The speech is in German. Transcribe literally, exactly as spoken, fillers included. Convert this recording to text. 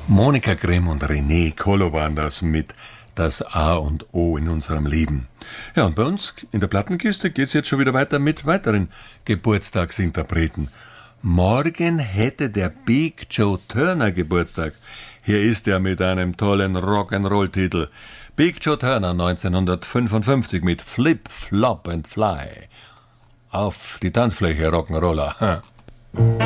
Monika Grimm und René Kolo waren das mit Das A und O in unserem Leben. Ja, und bei uns in der Plattenkiste geht's jetzt schon wieder weiter mit weiteren Geburtstagsinterpreten. Morgen hätte der Big Joe Turner Geburtstag. Hier ist er mit einem tollen Rock'n'Roll-Titel. Big Joe Turner neunzehnhundertfünfundfünfzig mit Flip, Flop and Fly. Auf die Tanzfläche, Rock'n'Roller.